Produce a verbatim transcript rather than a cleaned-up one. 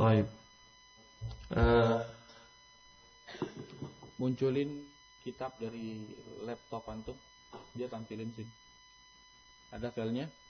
Taib. Uh, Munculin kitab dari laptop antum, dia tampilin sini. Ada filenya?